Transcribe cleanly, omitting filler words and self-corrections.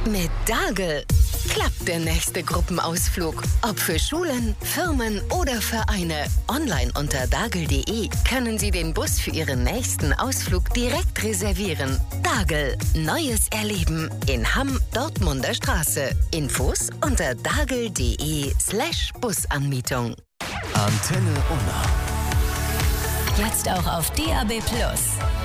Mit Dagel klappt der nächste Gruppenausflug. Ob für Schulen, Firmen oder Vereine. Online unter dagel.de können Sie den Bus für Ihren nächsten Ausflug direkt reservieren. Dagel, neues Erleben in Hamm, Dortmunder Straße. Infos unter dagel.de/Busanmietung. Antenne Unna. Jetzt auch auf DAB+.